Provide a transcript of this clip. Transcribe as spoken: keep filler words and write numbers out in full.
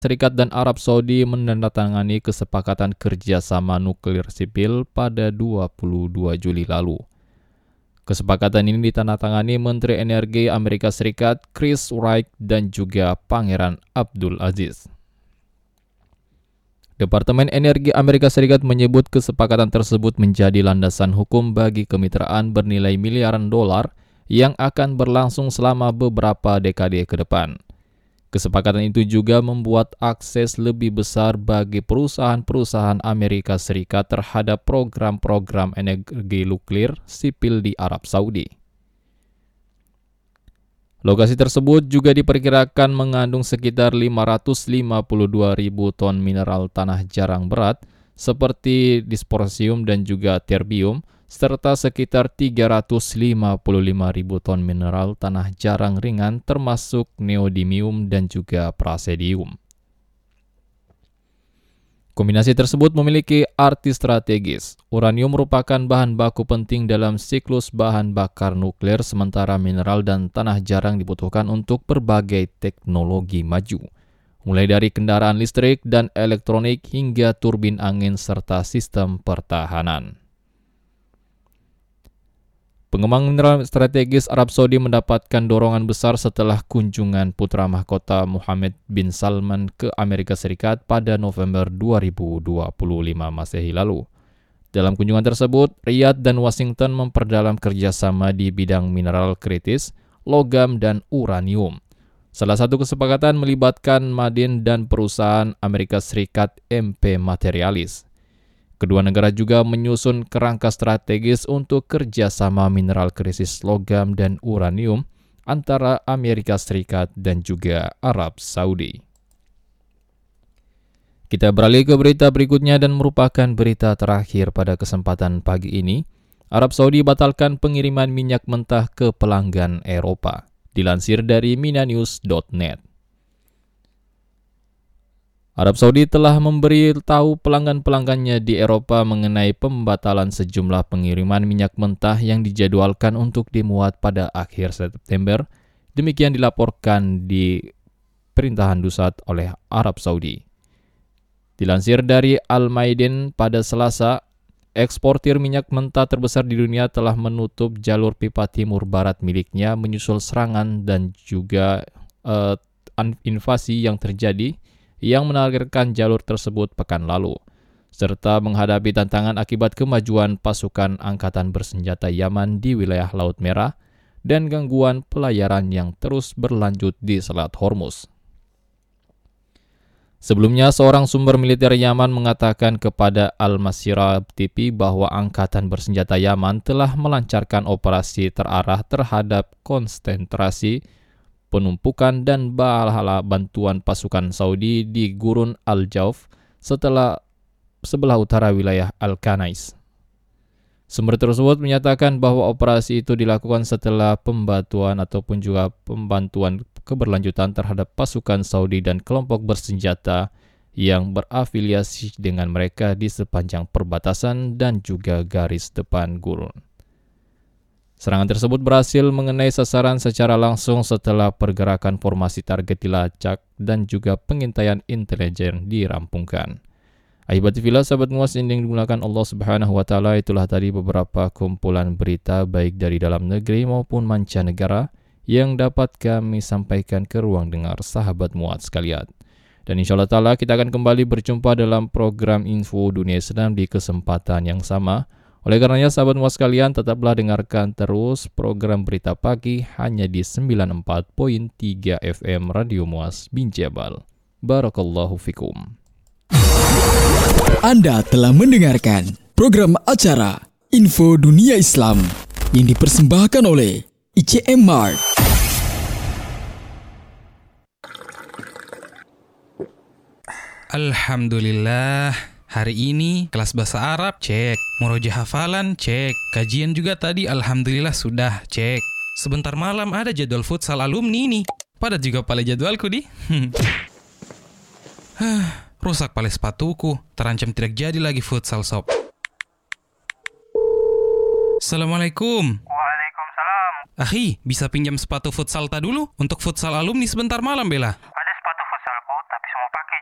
Serikat dan Arab Saudi menandatangani kesepakatan kerjasama nuklir sipil pada dua puluh dua Juli lalu. Kesepakatan ini ditandatangani Menteri Energi Amerika Serikat Chris Wright dan juga Pangeran Abdul Aziz. Departemen Energi Amerika Serikat menyebut kesepakatan tersebut menjadi landasan hukum bagi kemitraan bernilai miliaran dolar yang akan berlangsung selama beberapa dekade ke depan. Kesepakatan itu juga membuat akses lebih besar bagi perusahaan-perusahaan Amerika Serikat terhadap program-program energi nuklir sipil di Arab Saudi. Lokasi tersebut juga diperkirakan mengandung sekitar lima ratus lima puluh dua ribu ton mineral tanah jarang berat seperti dysprosium dan juga terbium, serta sekitar tiga ratus lima puluh lima ribu ton mineral tanah jarang ringan termasuk neodymium dan juga praseodymium. Kombinasi tersebut memiliki arti strategis. Uranium merupakan bahan baku penting dalam siklus bahan bakar nuklir, sementara mineral dan tanah jarang dibutuhkan untuk berbagai teknologi maju, mulai dari kendaraan listrik dan elektronik hingga turbin angin serta sistem pertahanan. Pengembang mineral strategis Arab Saudi mendapatkan dorongan besar setelah kunjungan putra mahkota Mohammed bin Salman ke Amerika Serikat pada November dua ribu dua puluh lima Masehi lalu. Dalam kunjungan tersebut, Riyadh dan Washington memperdalam kerjasama di bidang mineral kritis, logam, dan uranium. Salah satu kesepakatan melibatkan Madin dan perusahaan Amerika Serikat M P Materialis. Kedua negara juga menyusun kerangka strategis untuk kerjasama mineral krisis logam dan uranium antara Amerika Serikat dan juga Arab Saudi. Kita beralih ke berita berikutnya dan merupakan berita terakhir pada kesempatan pagi ini. Arab Saudi batalkan pengiriman minyak mentah ke pelanggan Eropa. Dilansir dari minanews dot net. Arab Saudi telah memberi tahu pelanggan-pelanggannya di Eropa mengenai pembatalan sejumlah pengiriman minyak mentah yang dijadwalkan untuk dimuat pada akhir September. Demikian dilaporkan di Perintahan Dusat oleh Arab Saudi. Dilansir dari Al-Maidin pada Selasa, eksportir minyak mentah terbesar di dunia telah menutup jalur pipa timur barat miliknya menyusul serangan dan juga uh, invasi yang terjadi yang menargetkan jalur tersebut pekan lalu, serta menghadapi tantangan akibat kemajuan pasukan angkatan bersenjata Yaman di wilayah Laut Merah dan gangguan pelayaran yang terus berlanjut di Selat Hormuz. Sebelumnya, seorang sumber militer Yaman mengatakan kepada Al-Masirah T V bahwa angkatan bersenjata Yaman telah melancarkan operasi terarah terhadap konsentrasi penumpukan dan bala bantuan pasukan Saudi di Gurun Al-Jauf setelah sebelah utara wilayah Al-Kanais. Sumber tersebut menyatakan bahwa operasi itu dilakukan setelah pembantuan ataupun juga pembantuan keberlanjutan terhadap pasukan Saudi dan kelompok bersenjata yang berafiliasi dengan mereka di sepanjang perbatasan dan juga garis depan Gurun. Serangan tersebut berhasil mengenai sasaran secara langsung setelah pergerakan formasi target dilacak dan juga pengintaian intelijen dirampungkan. Ahibati-fillah, sahabat muas yang dimuliakan Allah Subhanahu wa taala, itulah tadi beberapa kumpulan berita baik dari dalam negeri maupun mancanegara yang dapat kami sampaikan ke ruang dengar sahabat muat sekalian. Dan insyaallah taala kita akan kembali berjumpa dalam program Info Dunia Islam di kesempatan yang sama. Oleh karenanya sahabat muas sekalian, tetaplah dengarkan terus program Berita Pagi hanya di sembilan puluh empat koma tiga F M Radio Muas bin Jabal. Barakallahu fikum. Anda telah mendengarkan program acara Info Dunia Islam yang dipersembahkan oleh I C M Mart. Alhamdulillah. Hari ini kelas bahasa Arab cek, murojaah hafalan cek, kajian juga tadi alhamdulillah sudah cek. Sebentar malam ada jadwal futsal alumni nih. Padat juga pale jadwalku di. Rusak pale sepatuku, terancam tidak jadi lagi futsal sob. Assalamualaikum. Waalaikumsalam. Akhi, bisa pinjam sepatu futsal ta dulu untuk futsal alumni sebentar malam bela?